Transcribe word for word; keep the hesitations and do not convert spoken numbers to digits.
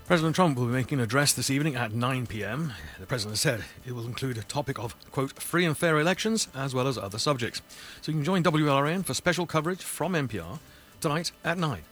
President Trump will be making an address this evening at nine p.m. The president said it will include a topic of, quote, free and fair elections, as well as other subjects. So you can join W L R N for special coverage from N P R tonight at nine.